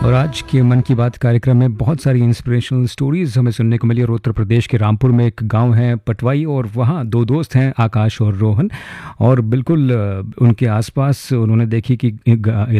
और आज के मन की बात कार्यक्रम में बहुत सारी इंस्पिरेशनल स्टोरीज हमें सुनने को मिली। और उत्तर प्रदेश के रामपुर में एक गांव है पटवाई, और वहाँ दो दोस्त हैं आकाश और रोहन। और बिल्कुल उनके आसपास उन्होंने देखी कि